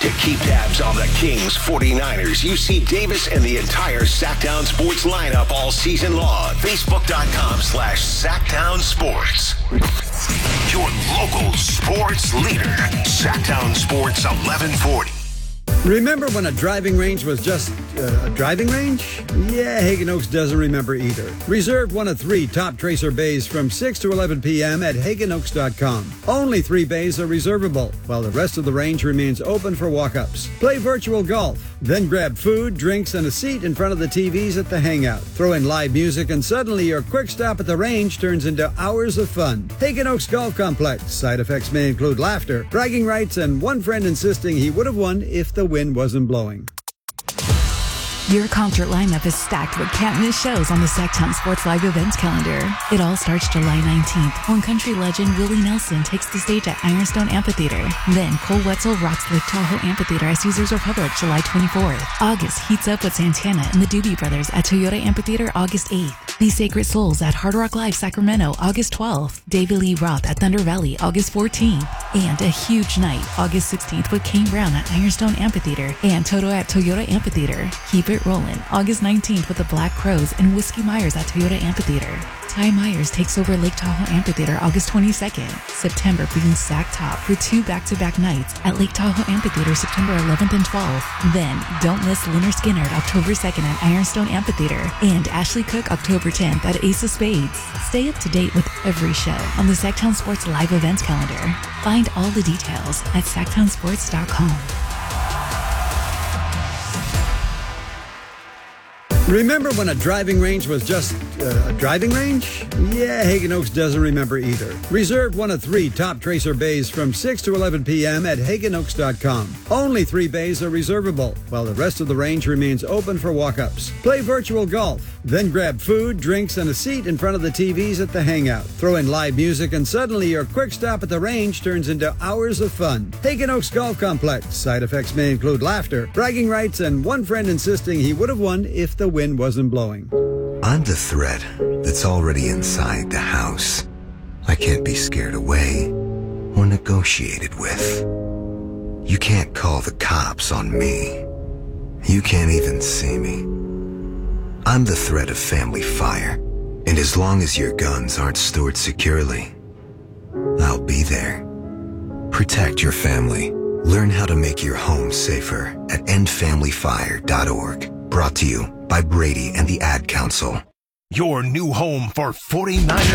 To keep tabs on the Kings, 49ers, UC Davis, and the entire Sacktown Sports lineup all season long. Facebook.com/SacktownSports. Your local sports leader. Sacktown Sports 1140. Remember when a driving range was just a driving range? Yeah, Hagen Oaks doesn't remember either. Reserve one of 3 top Tracer bays from 6 to 11 p.m. at HagenOaks.com. Only 3 bays are reservable, while the rest of the range remains open for walk-ups. Play virtual golf, then grab food, drinks, and a seat in front of the TVs at the hangout. Throw in live music, and suddenly your quick stop at the range turns into hours of fun. Hagen Oaks Golf Complex. Side effects may include laughter, bragging rights, and one friend insisting he would have won if the wind wasn't blowing. Your concert lineup is stacked with can't-miss shows on the Sacktown Sports Live events calendar. It all starts July 19th when country legend Willie Nelson takes the stage at Ironstone Amphitheater. Then Cole Wetzel rocks Lake Tahoe Amphitheater at Caesars Republic July 24th. August heats up with Santana and the Doobie Brothers at Toyota Amphitheater August 8th. The Sacred Souls at Hard Rock Live Sacramento August 12th. David Lee Roth at Thunder Valley August 14th. And a huge night August 16th with Kane Brown at Ironstone Amphitheater and Toto at Toyota Amphitheater. Keep it rolling August 19th with the Black Crows and Whiskey Myers at Toyota Amphitheater. Ty Myers takes over Lake Tahoe Amphitheater August 22nd. September brings Sack Top for 2 back-to-back nights at Lake Tahoe Amphitheater September 11th and 12th. Then don't miss Leonard Skinner October 2nd at Ironstone Amphitheater and Ashley Cook October 10th at Ace of Spades. Stay up to date with every show on the Sacktown Sports Live events calendar. Find all the details at sacktownsports.com. Remember when a driving range was just a driving range? Yeah, Hagen Oaks doesn't remember either. Reserve one of 3 top Tracer bays from 6 to 11 p.m. at HagenOaks.com. Only 3 bays are reservable, while the rest of the range remains open for walk-ups. Play virtual golf, then grab food, drinks, and a seat in front of the TVs at the hangout. Throw in live music, and suddenly your quick stop at the range turns into hours of fun. Hagen Oaks Golf Complex. Side effects may include laughter, bragging rights, and one friend insisting he would have won if the wind wasn't blowing. I'm the threat that's already inside the house. I can't be scared away or negotiated with. You can't call the cops on me. You can't even see me. I'm the threat of family fire, and as long as your guns aren't stored securely, I'll be there. Protect your family. Learn how to make your home safer at endfamilyfire.org. Brought to you by Brady and the Ad Council. Your new home for 49ers.